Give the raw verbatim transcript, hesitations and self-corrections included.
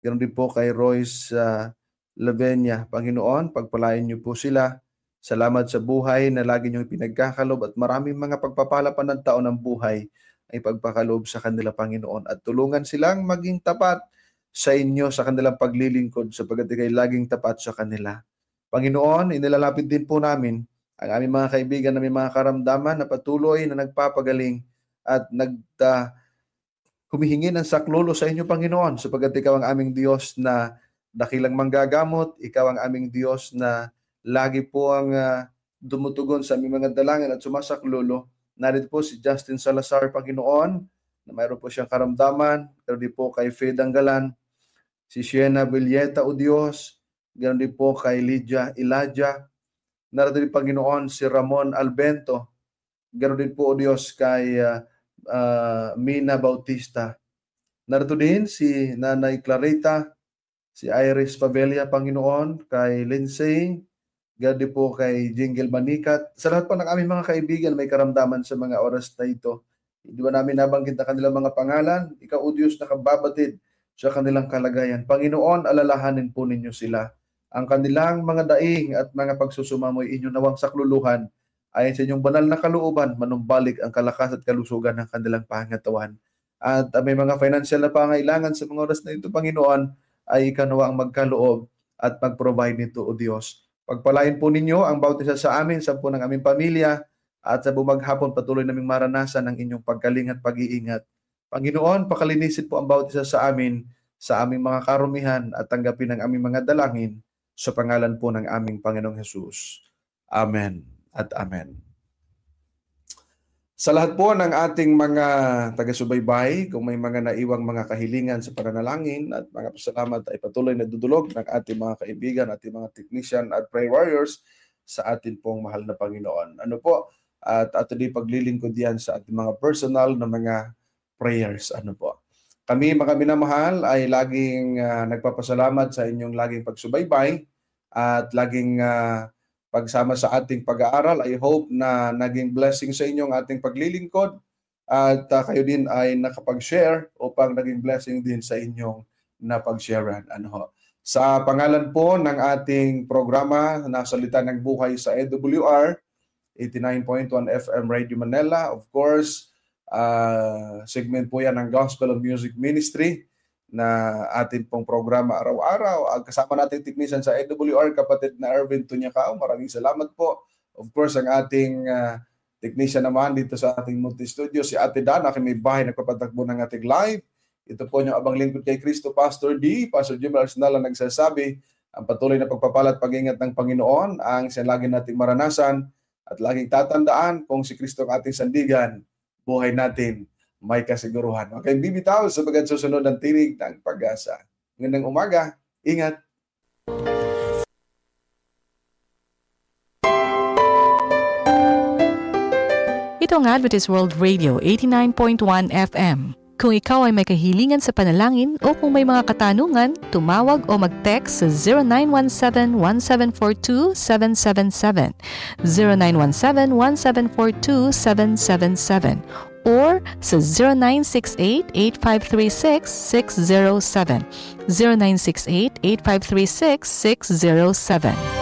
Ganoon din po kay Royce uh, Lavenia. Panginoon, pagpalain niyo po sila. Salamat sa buhay na lagi niyong pinagkakalob at maraming mga pagpapala pa ng taon ng buhay ay pagpakalob sa kanila, Panginoon. At tulungan silang maging tapat sa inyo sa kanilang paglilingkod sapagkat ikay laging tapat sa kanila. Panginoon, inilalapit din po namin ang aming mga kaibigan na may mga karamdaman na patuloy na nagpapagaling at nag, uh, humihingi ng saklolo sa inyo, Panginoon, sapagkat ikaw ang aming Diyos na dakilang manggagamot, ikaw ang aming Diyos na lagi po ang uh, dumutugon sa aming mga dalangin at sumasaklolo. Narito po si Justin Salazar, Panginoon, na mayroon po siyang karamdaman. Ganoon din po kay Faye Danggalan, si Sienna Villeta, O Diyos. Ganoon din po kay Lydia Ilaja. Narito din, Panginoon, si Ramon Albento. Ganoon din po, O Diyos, kay uh, uh, Mina Bautista. Narito din si Nanay Clarita, si Iris Favela, Panginoon, kay Lindsay, gadi po kay Jingle Manikat. Sa lahat po ng aming mga kaibigan may karamdaman sa mga oras na ito. Hindi ba namin nabanggit na kanilang mga pangalan? Ikaw, O Diyos, nakababatid sa kanilang kalagayan. Panginoon, alalahanin po ninyo sila. Ang kanilang mga daing at mga pagsusumamoy inyo nawang sakluluhan ayon sa inyong banal na kalooban, manumbalik ang kalakas at kalusugan ng kanilang pangatawan. At uh, may mga financial na pangailangan sa mga oras na ito, Panginoon, ay ikaw nawa ang magkaloob at mag-provide nito, O Diyos. Pagpalain po ninyo ang bawat isa sa amin, sa po ng aming pamilya, at sa bumaghapon patuloy naming maranasan ang inyong pagkaling at pag-iingat. Panginoon, pakalinisin po ang bawat isa sa amin, sa aming mga karumihan at tanggapin ang aming mga dalangin sa pangalan po ng aming Panginoong Hesus. Amen at amen. Sa lahat po ng ating mga taga-subaybay, kung may mga naiwang mga kahilingan sa pananalangin at mga pasalamat ay patuloy na dudulog ng ating mga kaibigan, ating mga technician at prayer warriors sa ating pong mahal na Panginoon. Ano po? At ato din paglilingkod yan sa ating mga personal na mga prayers. Ano po? Kami mga minamahal ay laging uh, nagpapasalamat sa inyong laging pagsubaybay at laging uh, pagsama sa ating pag-aaral. I hope na naging blessing sa inyong ating paglilingkod at uh, kayo din ay nakapag-share upang naging blessing din sa inyong napag-sharean. Ano, sa pangalan po ng ating programa na Salita ng Buhay sa A W R, eighty-nine point one F M Radio Manila, of course, uh, segment po yan ng Gospel of Music Ministry na atin pong programa araw-araw. Ang kasama nating technician sa A W R, kapatid na Erwin Tunyacao. Maraming salamat po. Of course, ang ating uh, technician naman dito sa ating multi-studio, si Ate Dana, may bahay nagpapatakbo ng ating live. Ito po yung abang lingkod kay Cristo, Pastor D. Pastor Jim Arsenal ang nagsasabi, ang patuloy na pagpapalat pag-ingat ng Panginoon, ang siya lagi nating maranasan at laging tatandaan kung si Cristo ang ating sandigan, buhay natin may kasiguruhan. Okay, bibitaw sa bagay susunod ng tinig ng pag-asa. Ngayong umaga, ingat. Ito ang Adventist World Radio eighty-nine point one F M. Kung ikaw ay may kahilingan sa panalangin o kung may mga katanungan, tumawag o mag-text sa zero nine one seven, one seven four two, seven seven seven, zero nine one seven, one seven four two, seven seven seven, or sa zero nine six eight, eight five three six, six zero seven, zero nine six eight, eight five three six, six zero seven.